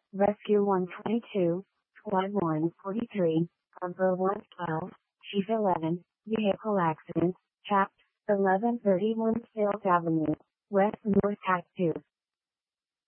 Rescue 122, Squad 143, Arbor 112, Chief 11, Vehicle Accident, Chapped, 1131 Sales Avenue, West North Act 2.